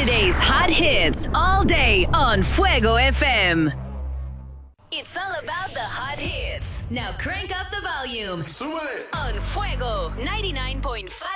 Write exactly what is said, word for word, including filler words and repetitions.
Today's hot hits all day on Fuego F M. It's all about the hot hits. Now crank up the volume Súbele. on Fuego ninety-nine point five.